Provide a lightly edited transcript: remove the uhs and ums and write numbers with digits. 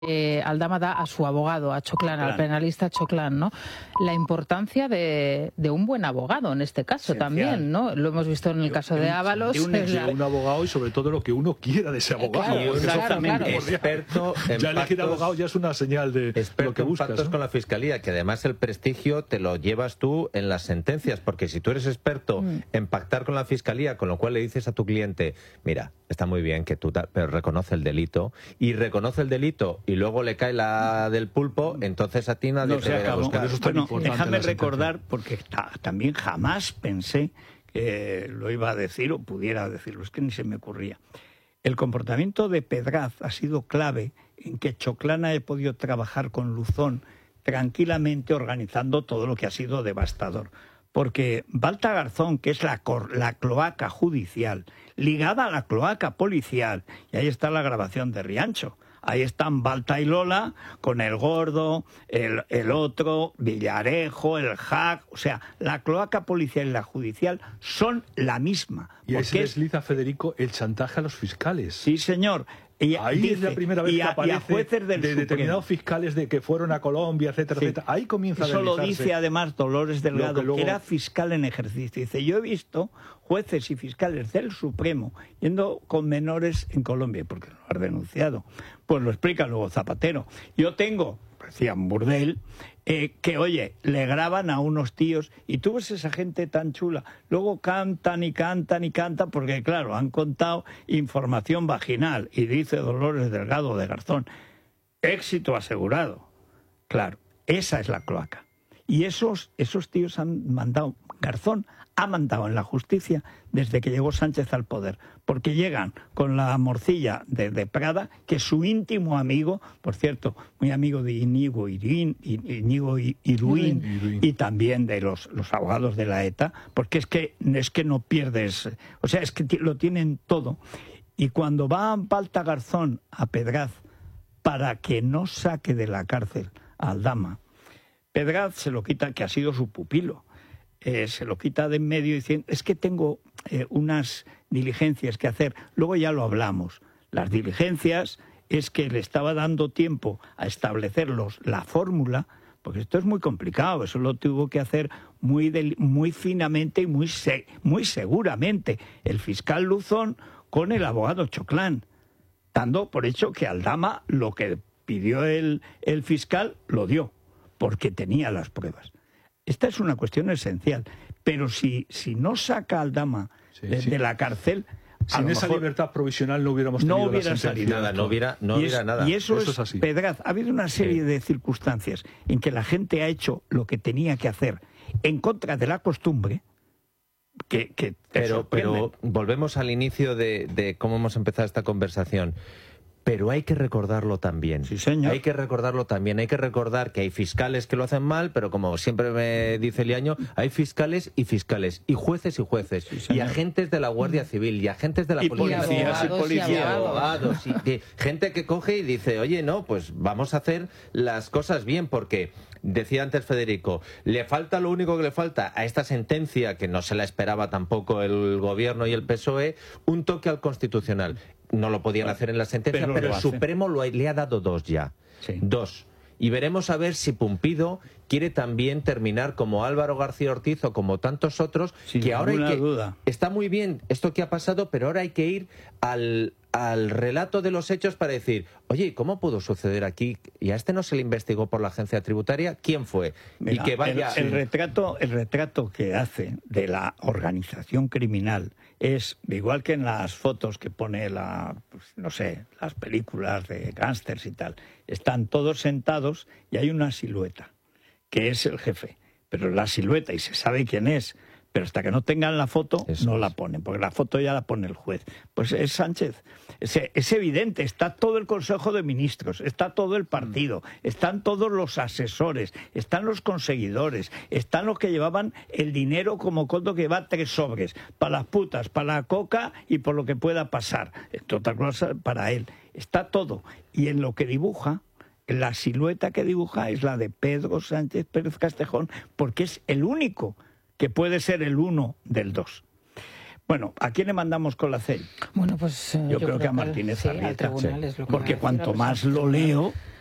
Aldama da a su abogado, a Choclán, al penalista Choclán, ¿no? La importancia de un buen abogado en este caso también, ¿no? Lo hemos visto en el caso de Ábalos. De un abogado y sobre todo lo que uno quiera de ese abogado. Claro. Experto en ya elegir pactos, abogado ya es una señal de lo que buscas, pactos, ¿no?, con la fiscalía, que además el prestigio te lo llevas tú en las sentencias, porque si tú eres experto en pactar con la fiscalía, con lo cual le dices a tu cliente, mira, está muy bien que tú, pero reconoce el delito, y reconoce el delito y luego le cae la del pulpo, entonces a ti nadie te va a buscar. Eso es tan importante. Déjame recordar, porque también jamás pensé que lo iba a decir o pudiera decirlo, es que ni se me ocurría. El comportamiento de Pedraz ha sido clave en que Choclán haya podido trabajar con Luzón tranquilamente, organizando todo lo que ha sido devastador. Porque Balta Garzón, que es la cloaca judicial, ligada a la cloaca policial, y ahí está la grabación de Riancho. Ahí están Balta y Lola con el Gordo, el otro, Villarejo, el Hack. O sea, la cloaca policial y la judicial son la misma. Y ahí se desliza, Federico, el chantaje a los fiscales. Sí, señor. Ahí es la primera vez que aparece jueces del de determinados fiscales de que fueron a Colombia, etcétera, etcétera. Ahí comienza a deslizarse. Eso lo dice además Dolores Delgado, que era fiscal en ejercicio. Dice, yo he visto jueces y fiscales del Supremo yendo con menores en Colombia, porque lo ha denunciado. Pues lo explica luego Zapatero. Yo tengo, decía un burdel, que, oye, le graban a unos tíos y tú ves esa gente tan chula. Luego cantan y cantan y cantan porque, claro, han contado información vaginal. Y dice Dolores Delgado de Garzón, éxito asegurado. Claro, esa es la cloaca. Y esos tíos han mandado, Garzón ha mandado en la justicia desde que llegó Sánchez al poder, porque llegan con la morcilla de Prada, que es su íntimo amigo, por cierto, muy amigo de Íñigo Iruín y también de los abogados de la ETA, porque es que no pierdes, o sea, es que lo tienen todo. Y cuando va Balta Garzón a Pedraz para que no saque de la cárcel a Aldama, Pedraz se lo quita, que ha sido su pupilo. Se lo quita de en medio diciendo, es que tengo unas diligencias que hacer. Luego ya lo hablamos. Las diligencias es que le estaba dando tiempo a establecerlos la fórmula, porque esto es muy complicado, eso lo tuvo que hacer muy finamente y muy seguramente el fiscal Luzón con el abogado Choclán, dando por hecho que Aldama lo que pidió el fiscal lo dio, porque tenía las pruebas. Esta es una cuestión esencial, pero si no saca a Aldama de la cárcel, sin esa libertad provisional no hubiéramos tenido hubiera salido nada, no hubiera nada. Y eso es así. Pedraz, ha habido una serie de circunstancias en que la gente ha hecho lo que tenía que hacer en contra de la costumbre. Pero volvemos al inicio de cómo hemos empezado esta conversación. Pero hay que recordarlo también. Sí, señor. Hay que recordarlo también. Hay que recordar que hay fiscales que lo hacen mal, pero como siempre me dice Liaño, hay fiscales, y jueces y jueces, sí, y agentes de la Guardia Civil, y agentes de la policía, y abogados, y gente que coge y dice, oye, no, pues vamos a hacer las cosas bien, porque decía antes Federico, le falta, lo único que le falta a esta sentencia, que no se la esperaba tampoco el Gobierno y el PSOE, un toque al Constitucional. No lo podían hacer en la sentencia, pero el Supremo le ha dado 2 ya. Sí. 2. Y veremos a ver si Pumpido quiere también terminar como Álvaro García Ortiz o como tantos otros, que ahora duda. Está muy bien esto que ha pasado, pero ahora hay que ir al relato de los hechos para decir, oye, ¿cómo pudo suceder aquí? Y a este no se le investigó por la agencia tributaria. ¿Quién fue? Mira, y que vaya... el retrato que hace de la organización criminal es igual que en las fotos que pone las películas de gángsters y tal. Están todos sentados y hay una silueta, que es el jefe. Pero la silueta, y se sabe quién es, pero hasta que no tengan la foto, no la ponen, porque la foto ya la pone el juez. Pues es Sánchez. Es evidente, está todo el Consejo de Ministros, está todo el partido, están todos los asesores, están los conseguidores, están los que llevaban el dinero como coto, que va 3 sobres, para las putas, para la coca y por lo que pueda pasar. Entre otras cosas, para él. Está todo. Y en lo que dibuja, la silueta que dibuja es la de Pedro Sánchez Pérez Castejón, porque es el único que puede ser el 1 del 2. Bueno, ¿a quién le mandamos con la CEL? Bueno, pues yo creo que a Martínez Arrieta. al tribunal es lo que porque va a cuanto decir, más lo leo,